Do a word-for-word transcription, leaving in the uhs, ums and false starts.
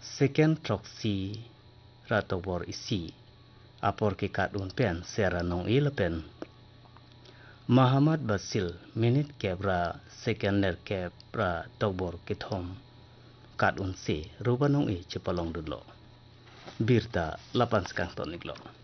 second troxy ratobor isi apor ke kadun pen sera nong ilapen Muhammad Basil minit kebra seconder kebra tobor kithom kadun si rubanong i cepalong dudlo birta lapan sekang toniklo